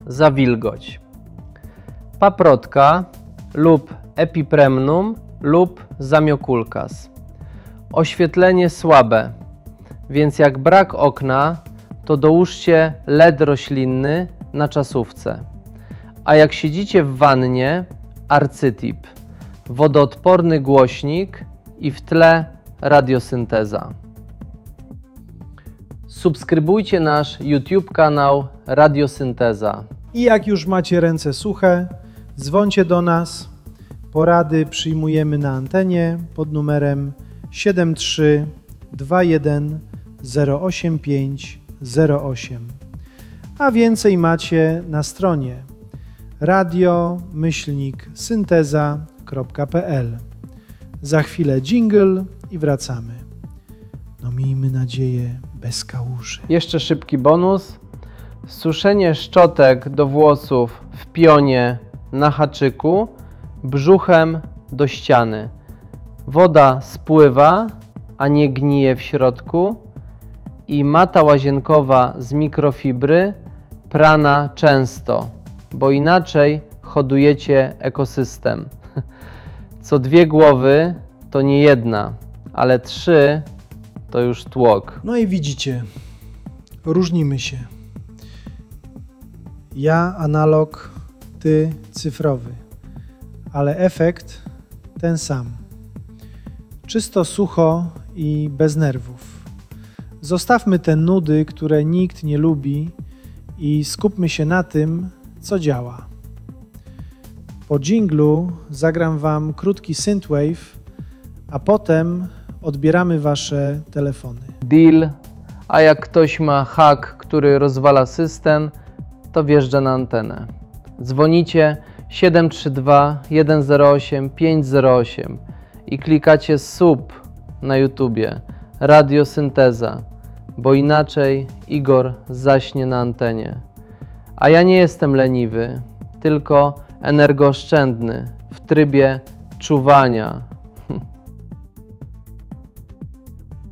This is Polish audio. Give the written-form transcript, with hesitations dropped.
za wilgoć. Paprotka lub epipremnum lub zamioculcas. Oświetlenie słabe, więc jak brak okna, to dołóżcie LED roślinny na czasówce. A jak siedzicie w wannie, arcytip, wodoodporny głośnik i w tle radiosynteza. Subskrybujcie nasz YouTube kanał Radiosynteza. I jak już macie ręce suche, dzwońcie do nas. Porady przyjmujemy na antenie pod numerem 7321 08508. A więcej macie na stronie radio-synteza.pl. Za chwilę dżingle i wracamy. No miejmy nadzieję bez kałuży. Jeszcze szybki bonus. Suszenie szczotek do włosów w pionie na haczyku brzuchem do ściany. Woda spływa, a nie gnije w środku i mata łazienkowa z mikrofibry prana często, bo inaczej hodujecie ekosystem. Co 2 głowy to nie jedna, ale 3 to już tłok. No i widzicie, różnimy się. Ja analog, ty cyfrowy, ale efekt ten sam. Czysto sucho i bez nerwów. Zostawmy te nudy, które nikt nie lubi i skupmy się na tym, co działa. Po dżinglu zagram wam krótki synthwave, a potem odbieramy wasze telefony. Deal, a jak ktoś ma hack, który rozwala system, to wjeżdża na antenę. Dzwonicie 732 108 508 i klikacie sub na YouTubie Radiosynteza, bo inaczej Igor zaśnie na antenie. A ja nie jestem leniwy, tylko energooszczędny w trybie czuwania